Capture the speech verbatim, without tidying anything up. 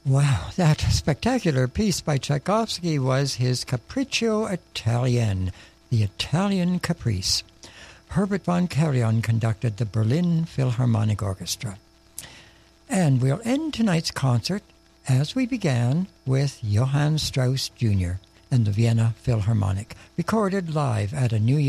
Wow, that spectacular piece by Tchaikovsky was his Capriccio Italien, the Italian Caprice. Herbert von Karajan conducted the Berlin Philharmonic Orchestra. And we'll end tonight's concert, as we began, with Johann Strauss Junior and the Vienna Philharmonic, recorded live at a New Year